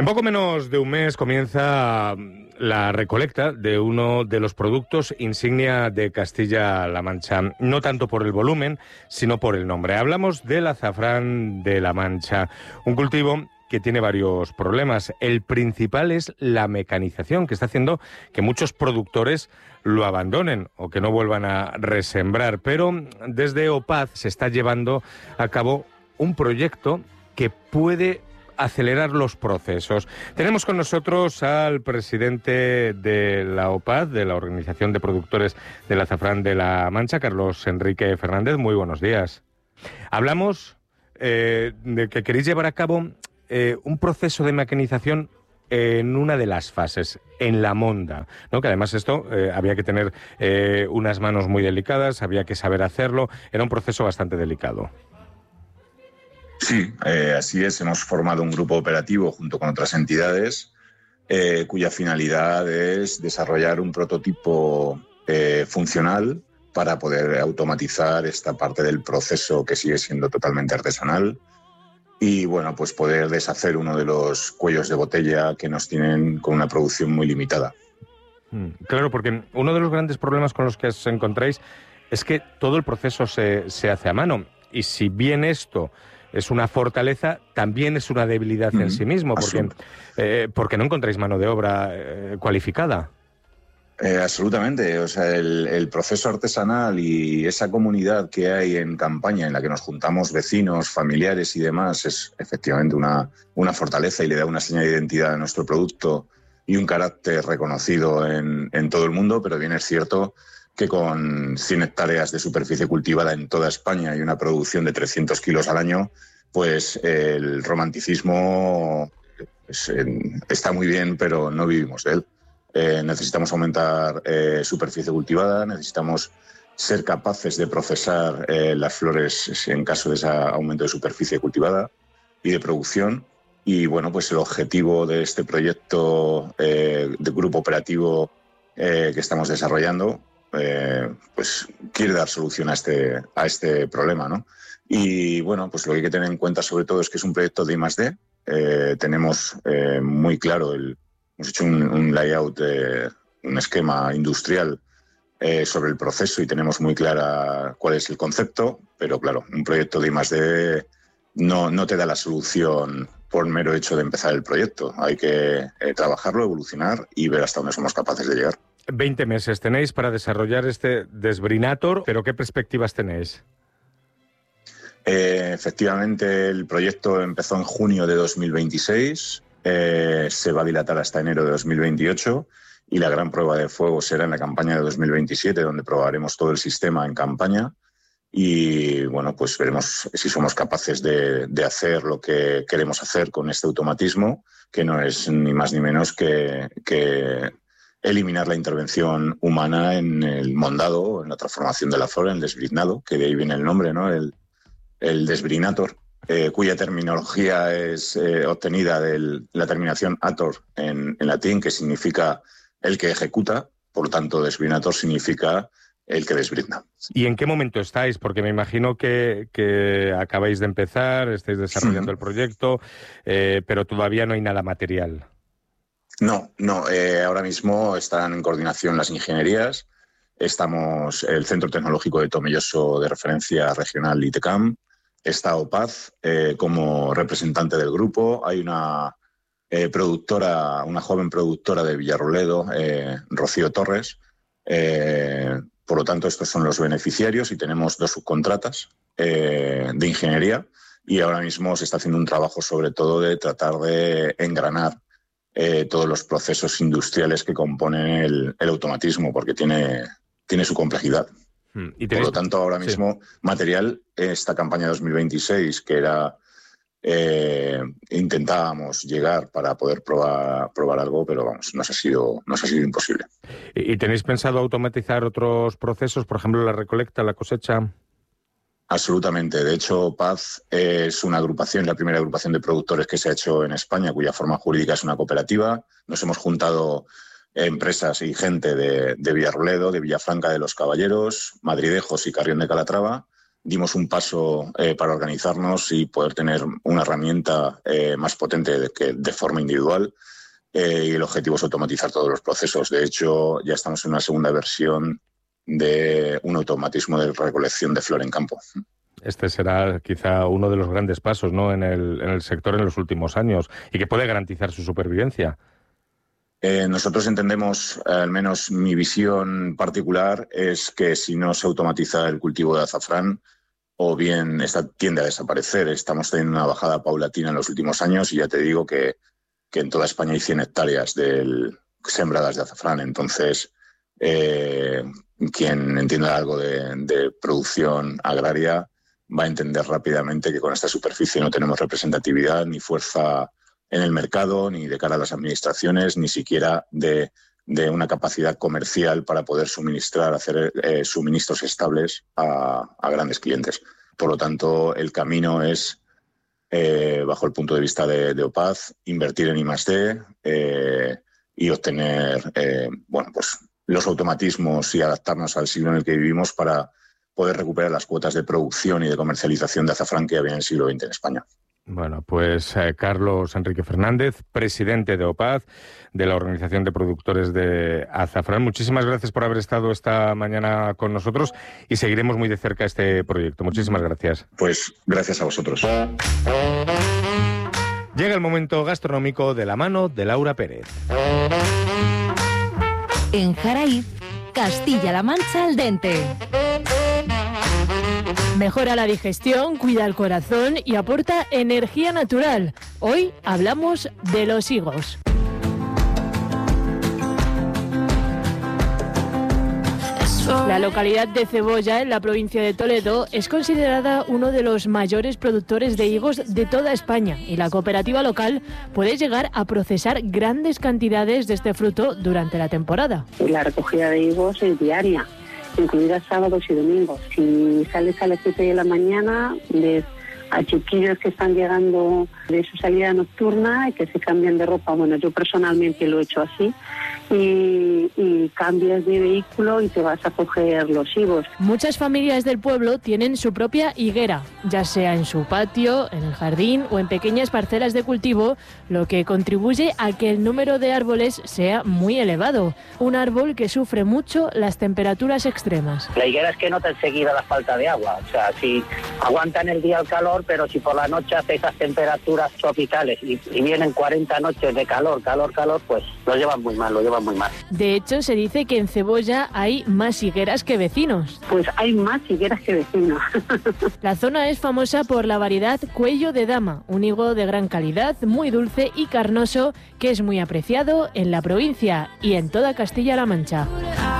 En poco menos de un mes comienza la recolecta de uno de los productos insignia de Castilla-La Mancha, no tanto por el volumen, sino por el nombre. Hablamos del azafrán de La Mancha, un cultivo que tiene varios problemas. El principal es la mecanización, que está haciendo que muchos productores lo abandonen o que no vuelvan a resembrar. Pero desde OPAZ se está llevando a cabo un proyecto que puede acelerar los procesos. Tenemos con nosotros al presidente de la OPAZ, de la Organización de Productores del Azafrán de La Mancha, Carlos Enrique Fernández. Muy buenos días. Hablamos de que queréis llevar a cabo un proceso de mecanización en una de las fases, en la monda, ¿no? Que además esto había que tener unas manos muy delicadas, había que saber hacerlo, era un proceso bastante delicado. Sí, así es. Hemos formado un grupo operativo junto con otras entidades cuya finalidad es desarrollar un prototipo funcional para poder automatizar esta parte del proceso que sigue siendo totalmente artesanal y, bueno, pues poder deshacer uno de los cuellos de botella que nos tienen con una producción muy limitada. Claro, porque uno de los grandes problemas con los que os encontráis es que todo el proceso se hace a mano. Y si bien esto es una fortaleza, también es una debilidad en sí mismo, porque no encontráis mano de obra cualificada. Absolutamente. O sea, el proceso artesanal y esa comunidad que hay en campaña, en la que nos juntamos vecinos, familiares y demás, es efectivamente una fortaleza y le da una señal de identidad a nuestro producto y un carácter reconocido en todo el mundo, pero bien es cierto que con 100 hectáreas de superficie cultivada en toda España y una producción de 300 kilos al año, pues el romanticismo está muy bien, pero no vivimos de él. Necesitamos aumentar superficie cultivada, necesitamos ser capaces de procesar las flores en caso de ese aumento de superficie cultivada y de producción. Y bueno, pues el objetivo de este proyecto de grupo operativo que estamos desarrollando pues quiere dar solución a este problema, ¿no? Y bueno, pues lo que hay que tener en cuenta sobre todo es que es un proyecto de I+D. Tenemos muy claro, hemos hecho un layout, un esquema industrial sobre el proceso y tenemos muy clara cuál es el concepto, pero claro, un proyecto de I+D no te da la solución por mero hecho de empezar el proyecto. Hay que trabajarlo, evolucionar y ver hasta dónde somos capaces de llegar. 20 meses tenéis para desarrollar este Desbrinator, pero ¿qué perspectivas tenéis? Efectivamente, el proyecto empezó en junio de 2026, se va a dilatar hasta enero de 2028 y la gran prueba de fuego será en la campaña de 2027, donde probaremos todo el sistema en campaña y, bueno, pues veremos si somos capaces de hacer lo que queremos hacer con este automatismo, que no es ni más ni menos que eliminar la intervención humana en el mondado, en la transformación de la flor, en el desbrinado, que de ahí viene el nombre, ¿no? El Desbrinator, cuya terminología es obtenida de la terminación ator en latín, que significa el que ejecuta, por lo tanto Desbrinator significa el que desbrinda. ¿Y en qué momento estáis? Porque me imagino que acabáis de empezar, estáis desarrollando el proyecto, pero todavía no hay nada material. No, ahora mismo están en coordinación las ingenierías, estamos el Centro Tecnológico de Tomelloso de referencia regional ITECAM, está OPAZ como representante del grupo, hay una joven productora de Villarroledo, Rocío Torres, por lo tanto estos son los beneficiarios y tenemos 2 subcontratas de ingeniería y ahora mismo se está haciendo un trabajo sobre todo de tratar de engranar todos los procesos industriales que componen el automatismo, porque tiene su complejidad. Por lo tanto, ahora mismo, material, esta campaña 2026, que era intentábamos llegar para poder probar algo, pero vamos, nos ha sido imposible. ¿Y tenéis pensado automatizar otros procesos, por ejemplo, la recolecta, la cosecha? Absolutamente. De hecho, Paz es una agrupación, la primera agrupación de productores que se ha hecho en España, cuya forma jurídica es una cooperativa. Nos hemos juntado empresas y gente de Villarroledo, de Villafranca de los Caballeros, Madridejos y Carrión de Calatrava dimos un paso para organizarnos y poder tener una herramienta más potente de forma individual. Y el objetivo es automatizar todos los procesos. De hecho, ya estamos en una segunda versión de un automatismo de recolección de flor en campo. Este será quizá uno de los grandes pasos, ¿no?, en el sector en los últimos años y que puede garantizar su supervivencia. Nosotros entendemos, al menos mi visión particular, es que si no se automatiza el cultivo de azafrán, o bien esta tiende a desaparecer. Estamos teniendo una bajada paulatina en los últimos años y ya te digo que en toda España hay 100 hectáreas sembradas de azafrán. Entonces, quien entienda algo de producción agraria va a entender rápidamente que con esta superficie no tenemos representatividad ni fuerza en el mercado, ni de cara a las administraciones, ni siquiera de una capacidad comercial para poder hacer suministros estables a grandes clientes. Por lo tanto, el camino es, bajo el punto de vista de OPAZ, invertir en I+D y obtener pues los automatismos y adaptarnos al siglo en el que vivimos para poder recuperar las cuotas de producción y de comercialización de azafrán que había en el siglo XX en España. Bueno, pues Carlos Enrique Fernández, presidente de OPAZ, de la Organización de Productores de Azafrán. Muchísimas gracias por haber estado esta mañana con nosotros y seguiremos muy de cerca este proyecto. Muchísimas gracias. Pues gracias a vosotros. Llega el momento gastronómico de la mano de Laura Pérez. En Jaraíz, Castilla-La Mancha al dente. Mejora la digestión, cuida el corazón y aporta energía natural. Hoy hablamos de los higos. La localidad de Cebolla, en la provincia de Toledo, es considerada uno de los mayores productores de higos de toda España y la cooperativa local puede llegar a procesar grandes cantidades de este fruto durante la temporada. La recogida de higos es diaria, incluidas sábados y domingos. Si sales a las 7 de la mañana, ves a chiquillos que están llegando de su salida nocturna y que se cambian de ropa. Bueno, yo personalmente lo he hecho así. Y cambias de vehículo y te vas a coger los higos. Muchas familias del pueblo tienen su propia higuera, ya sea en su patio, en el jardín o en pequeñas parcelas de cultivo, lo que contribuye a que el número de árboles sea muy elevado. Un árbol que sufre mucho las temperaturas extremas. La higuera es que nota enseguida la falta de agua, o sea, si aguantan el día el calor, pero si por la noche hace esas temperaturas tropicales y vienen 40 noches de calor, pues lo llevan muy mal, muy mal. De hecho, se dice que en Cebolla hay más higueras que vecinos. Pues hay más higueras que vecinos. La zona es famosa por la variedad Cuello de Dama, un higo de gran calidad, muy dulce y carnoso, que es muy apreciado en la provincia y en toda Castilla-La Mancha.